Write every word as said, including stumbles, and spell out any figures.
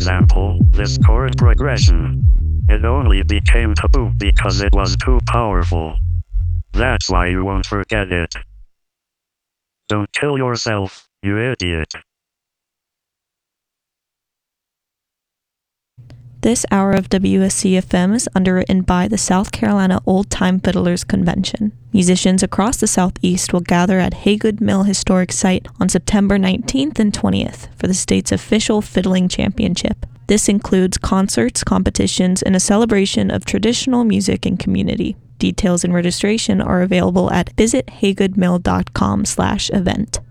example, this chord progression. It only became taboo because it was too powerful. That's why you won't forget it. Don't kill yourself, you idiot. This hour of W S C F M is underwritten by the South Carolina Old Time Fiddlers Convention. Musicians across the Southeast will gather at Haygood Mill Historic Site on September nineteenth and twentieth for the state's official fiddling championship. This includes concerts, competitions, and a celebration of traditional music and community. Details and registration are available at visit haygoodmill dot com slash event.